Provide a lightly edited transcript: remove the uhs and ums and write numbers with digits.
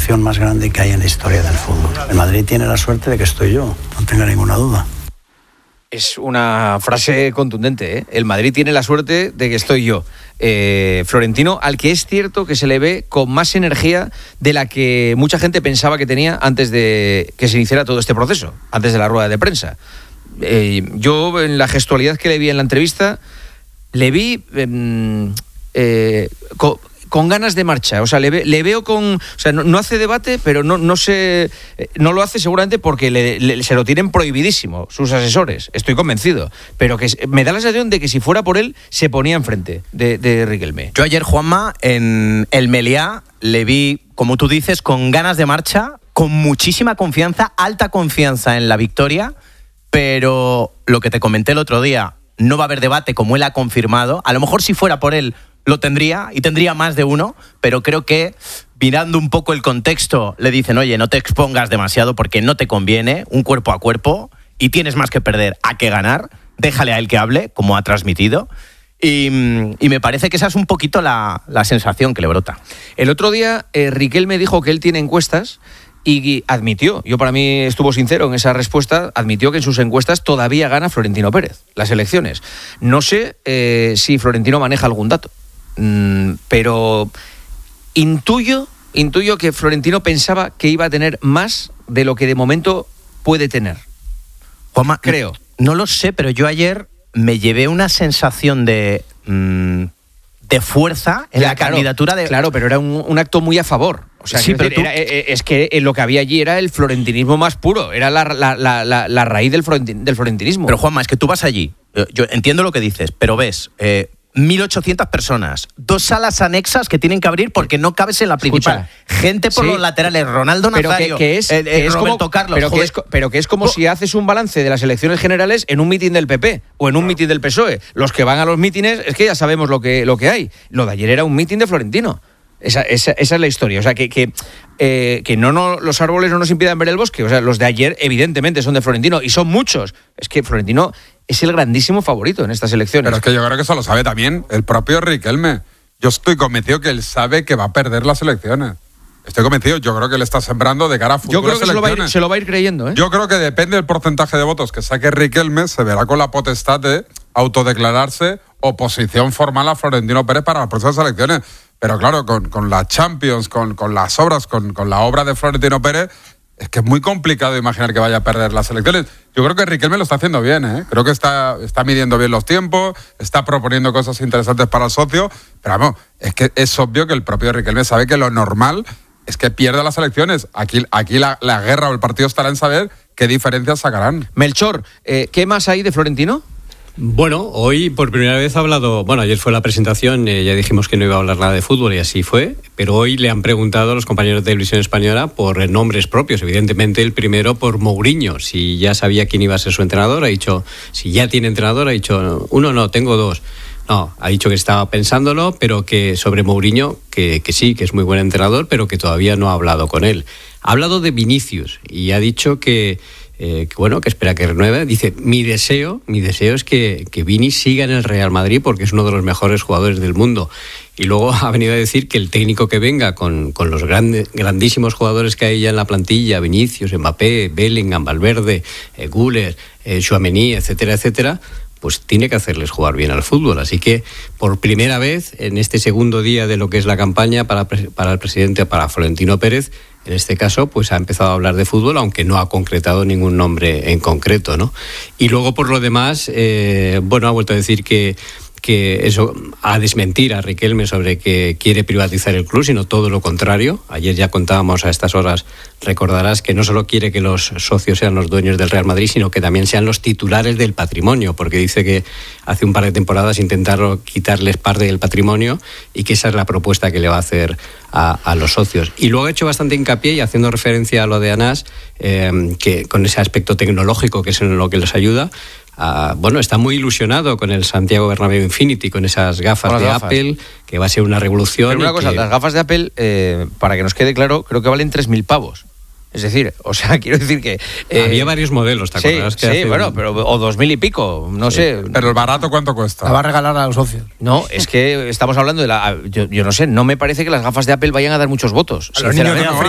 emoción más grande que hay en la historia del fútbol. El Madrid tiene la suerte de que estoy yo, no tenga ninguna duda. Es una frase contundente, ¿eh? El Madrid tiene la suerte de que estoy yo. Florentino, al que es cierto que se le ve con más energía de la que mucha gente pensaba que tenía antes de que se iniciara todo este proceso, antes de la rueda de prensa. Yo, en la gestualidad que le vi en la entrevista, le vi con ganas de marcha. O sea, le veo con... O sea, no hace debate, pero no lo hace seguramente porque se lo tienen prohibidísimo sus asesores. Estoy convencido. Pero que me da la sensación de que si fuera por él, se ponía enfrente de Riquelme. Yo ayer, Juanma, en el Meliá, le vi, como tú dices, con ganas de marcha, con muchísima confianza, alta confianza en la victoria, pero lo que te comenté el otro día, no va a haber debate, como él ha confirmado. A lo mejor si fuera por él, lo tendría, y tendría más de uno, pero creo que mirando un poco el contexto le dicen, oye, no te expongas demasiado porque no te conviene, un cuerpo a cuerpo, y tienes más que perder a que ganar, déjale a él que hable, como ha transmitido, y me parece que esa es un poquito la sensación que le brota. El otro día Riquelme dijo que él tiene encuestas y admitió, yo para mí estuvo sincero en esa respuesta, admitió que en sus encuestas todavía gana Florentino Pérez las elecciones. No sé si Florentino maneja algún dato. Pero intuyo que Florentino pensaba que iba a tener más de lo que de momento puede tener. Juanma, creo. No lo sé, pero yo ayer me llevé una sensación de fuerza en la candidatura de... Claro, pero era un acto muy a favor. O sea, sí, pero es que lo que había allí era el florentinismo más puro, era la raíz del florentinismo. Pero Juanma, es que tú vas allí, yo entiendo lo que dices, pero ves... 1.800 personas, 2 salas anexas que tienen que abrir porque no cabes en la principal. Escucha, gente por los laterales, Ronaldo Nazario, Roberto Carlos. Pero que es como si haces un balance de las elecciones generales en un mitin del PP o en un mitin del PSOE. Los que van a los mítines es que ya sabemos lo que hay. Lo de ayer era un mitin de Florentino. Esa es la historia. O sea, que los árboles no nos impidan ver el bosque. O sea, los de ayer evidentemente son de Florentino y son muchos. Es que Florentino es el grandísimo favorito en estas elecciones. Pero es que yo creo que eso lo sabe también el propio Riquelme. Yo estoy convencido que él sabe que va a perder las elecciones. Estoy convencido, yo creo que le está sembrando de cara a futuras elecciones. Yo creo que se lo va a ir creyendo, ¿eh? Yo creo que depende del porcentaje de votos que saque Riquelme, se verá con la potestad de autodeclararse oposición formal a Florentino Pérez para las próximas elecciones. Pero claro, con la Champions, con las obras, con la obra de Florentino Pérez, es que es muy complicado imaginar que vaya a perder las elecciones. Yo creo que Riquelme lo está haciendo bien, ¿eh? Creo que está midiendo bien los tiempos, está proponiendo cosas interesantes para el socio, pero vamos, es que es obvio que el propio Riquelme sabe que lo normal es que pierda las elecciones. Aquí la guerra o el partido estará en saber qué diferencias sacarán. Melchor, ¿qué más hay de Florentino? Bueno, hoy por primera vez ha hablado, ayer fue la presentación, ya dijimos que no iba a hablar nada de fútbol y así fue, pero hoy le han preguntado a los compañeros de Televisión Española por nombres propios, evidentemente el primero por Mourinho, si ya sabía quién iba a ser su entrenador, ha dicho, si ya tiene entrenador, ha dicho, uno no, tengo 2. No, ha dicho que estaba pensándolo, pero que sobre Mourinho, que sí, que es muy buen entrenador, pero que todavía no ha hablado con él. Ha hablado de Vinicius y ha dicho que espera que renueve. Dice, mi deseo es que Vini siga en el Real Madrid porque es uno de los mejores jugadores del mundo. Y luego ha venido a decir que el técnico que venga con los grandísimos jugadores que hay ya en la plantilla, Vinicius, Mbappé, Bellingham, Valverde, Güler, Tchouaméni, etcétera, pues tiene que hacerles jugar bien al fútbol. Así que por primera vez en este segundo día de lo que es la campaña para el presidente, para Florentino Pérez, en este caso, pues ha empezado a hablar de fútbol, aunque no ha concretado ningún nombre en concreto, ¿no? Y luego, por lo demás, ha vuelto a decir que eso, a desmentir a Riquelme sobre que quiere privatizar el club, sino todo lo contrario. Ayer ya contábamos a estas horas, recordarás que no solo quiere que los socios sean los dueños del Real Madrid, sino que también sean los titulares del patrimonio, porque dice que hace un par de temporadas intentaron quitarles parte del patrimonio y que esa es la propuesta que le va a hacer a los socios. Y luego ha hecho bastante hincapié, y haciendo referencia a lo de Anas, que con ese aspecto tecnológico que es en lo que les ayuda, está muy ilusionado con el Santiago Bernabéu Infinity, con esas gafas de Apple, que va a ser una revolución. Pero una cosa, las gafas de Apple, para que nos quede claro, creo que valen 3.000 pavos. Es decir, quiero decir que... había varios modelos, ¿te acuerdas? Sí, pero o 2.000 y pico, no sé. Pero el barato, ¿cuánto cuesta? La va a regalar a los socios. No, es que estamos hablando de yo no sé, no me parece que las gafas de Apple vayan a dar muchos votos. A los niños de